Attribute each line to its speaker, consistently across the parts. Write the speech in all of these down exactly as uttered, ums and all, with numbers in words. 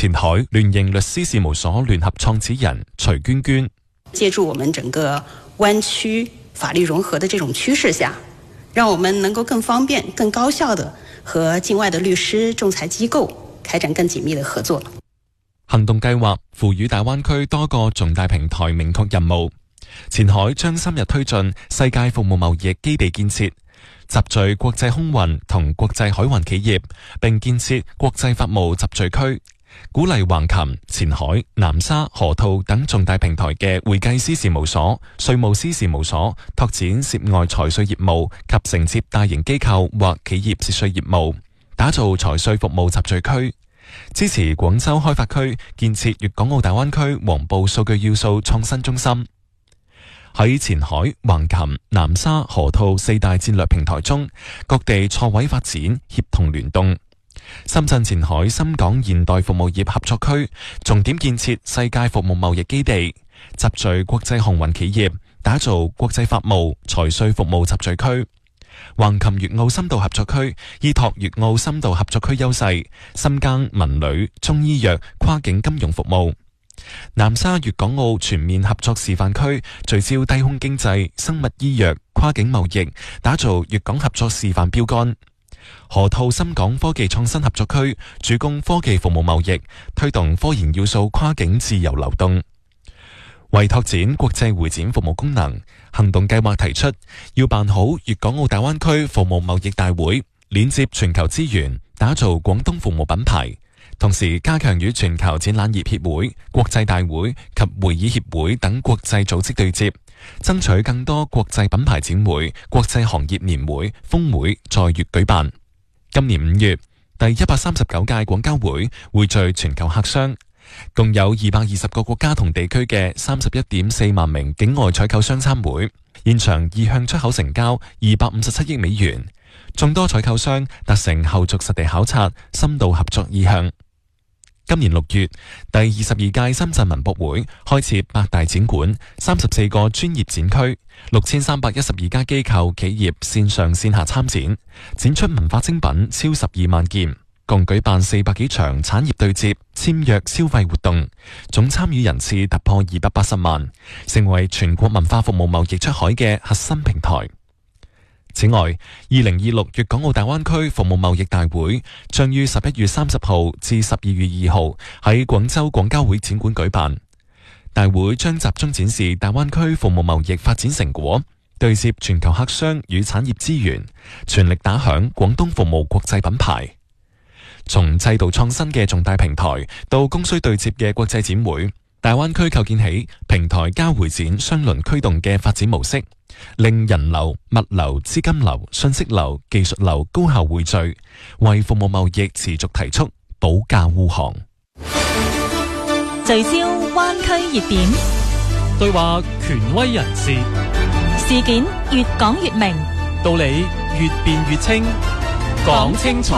Speaker 1: 前海聯營律師事務所聯合創始人徐娟娟，
Speaker 2: 借助我們整個灣區法律融合的這種趨勢下，讓我們能夠更方便、更高效地和境外的律師、仲裁機構開展更緊密的合作。
Speaker 1: 行動計劃賦予大灣區多個重大平台明確任務，前海將深入推進世界服務貿易基地建設，集聚國際空運同國際海運企業，並建設國際法務集聚區，鼓勵橫琴、前海、南沙、河套等重大平台嘅會計師事務所、稅務師事務所拓展涉外財稅業務及承接大型機構或企業涉稅業務，打造財稅服務集聚區，支持廣州開發區建設粵港澳大灣區黃埔數據要素創新中心。喺前海、橫琴、南沙、河套四大戰略平台中，各地錯位發展，協同聯動。深圳前海深港現代服務業合作區重點建設世界服務貿易基地，集聚國際航運企業，打造國際法務、財稅服務集聚區。橫琴粵澳深度合作區依託粵澳深度合作區優勢，深耕文旅、中醫藥、跨境金融服務。南沙粵港澳全面合作示範區聚焦低空經濟、生物醫藥、跨境貿易，打造粵港合作示範標杆。河套深港科技創新合作區主攻科技服務貿易，推動科研要素跨境自由流動。為拓展國際會展服務功能，行動計劃提出要辦好粵港澳大灣區服務貿易大會，連接全球資源，打造廣東服務品牌。同時加強與全球展覽業協會、國際大會及會議協會等國際組織對接，爭取更多國際品牌展會、國際行業年會、峰會在粵舉辦。今年五月，第一百三十九屆廣交會匯聚全球客商，共有二百二十個國家同地區嘅三十一點四萬名境外採購商參會，現場意向出口成交二百五十七億美元，眾多採購商達成後續實地考察、深度合作意向。今年六月，第二十二屆深圳文博會開設八大展館、三十四個專業展區，六千三百一十二家機構企業線上線下參展，展出文化精品超十二萬件，共舉辦四百幾場產業對接、簽約消費活動，總參與人次突破二百八十萬，成為全國文化服務貿易出海嘅核心平台。此外，二零二六粵港澳大灣區服務貿易大會將於十一月三十號至十二月二號喺廣州廣交會展館舉辦。大會將集中展示大灣區服務貿易發展成果，對接全球客商與產業資源，全力打響廣東服務國際品牌。從制度創新嘅重大平台到供需對接嘅國際展會，大灣區構建起平台加會展雙輪驅動嘅發展模式，令人流、物流、資金流、信息流、技術流高效匯聚，為服務貿易持續提速保駕護航。
Speaker 3: 聚焦灣區熱點，
Speaker 4: 對話權威人士，
Speaker 3: 事件越講越明，
Speaker 4: 道理越辯越清，講清楚。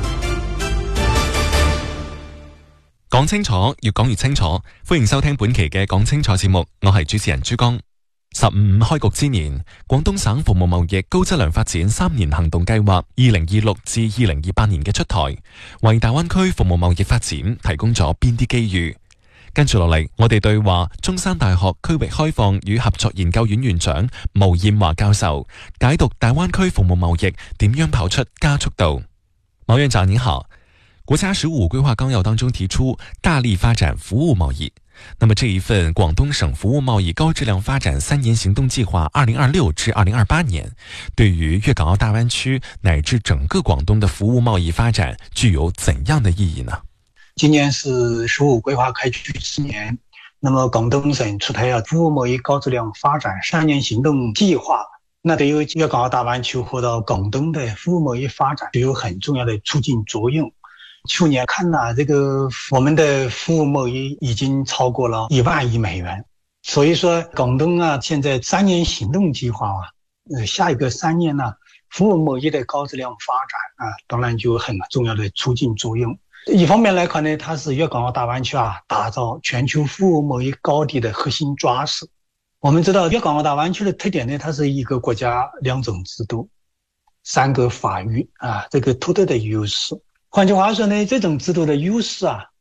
Speaker 1: 講清楚，越講越清楚。歡迎收聽本期嘅講清楚節目，我係主持人朱江。十五五開局之年，廣東省服務貿易高質量發展三年行動計劃二零二六至二零二八年嘅出台，為大灣區服務貿易發展提供咗邊啲機遇？跟住落嚟，我哋對話中山大學區域開放與合作研究院院長毛燕華教授，解讀大灣區服務貿易點樣跑出加速度。毛院長您好。國家十五規劃綱要當中提出大力發展服務貿易，那麼這一份廣東省服務貿易高質量發展三年行動計劃二零二六至二零二八年，對於粵港澳大灣區乃至整個廣東的服務貿易發展具有怎樣的意義呢？
Speaker 5: 今年是十五規劃開局之年，那麼廣東省出台了服務貿易高質量發展三年行動計劃，那對於粵港澳大灣區或者廣東的服務貿易發展具有很重要的促進作用。去年看了這個我們的服務貿易已經超過了一萬億美元，所以說廣東啊現在三年行動計劃啊，呃下一個三年呢、啊、服務貿易的高質量發展啊，當然就有很重要的促進作用。一方面來看呢，它是粵港澳大灣區啊打造全球服務貿易高地的核心抓手。我們知道粵港澳大灣區的特點呢，它是一個國家兩種制度，三個法域啊，這個獨特的優勢。換句話說呢，這種制度的優勢啊，